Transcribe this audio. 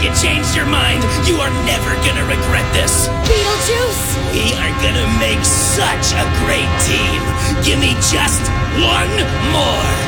you changed your mind. You are never gonna regret this. Beetlejuice! We are gonna make such a great team. Give me just one more.